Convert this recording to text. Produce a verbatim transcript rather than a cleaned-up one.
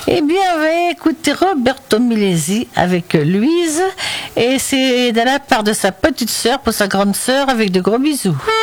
Eh bien, on va écouter Roberto Milesi avec Louise, et c'est de la part de sa petite sœur pour sa grande sœur avec de gros bisous.